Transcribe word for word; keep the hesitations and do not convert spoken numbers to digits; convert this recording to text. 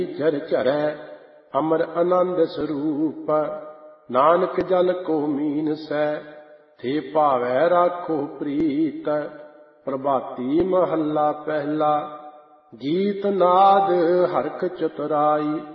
ਝਰ ਝਰੈ ਅਮਰ ਆਨੰਦ ਸਰੂਪ। ਨਾਨਕ ਜਨ ਕੋ ਮੀਨ ਸੈ ਥੇ ਭਾਵੈ ਰਾਖੋ ਪ੍ਰੀਤ। ਪ੍ਰਭਾਤੀ ਮਹੱਲਾ ਪਹਿਲਾ। ਗੀਤ ਨਾਦ ਹਰਖ ਚਤੁਰਾਈ